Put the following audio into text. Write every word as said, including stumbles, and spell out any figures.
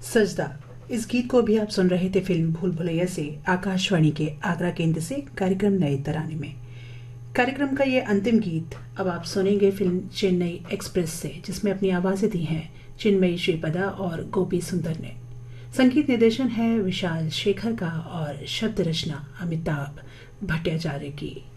सजदा। इस गीत को भी आप सुन रहे थे फिल्म भूल भुलैया से आकाशवाणी के आगरा केंद्र से कार्यक्रम नए तराने में। कार्यक्रम का ये अंतिम गीत अब आप सुनेंगे फिल्म चेन्नई एक्सप्रेस से, जिसमें अपनी आवाजें दी हैं चिन्मयी श्रीपदा और गोपी सुंदर ने। संगीत निर्देशन है विशाल शेखर का और शब्द रचना अमिताभ भट्टाचार्य की।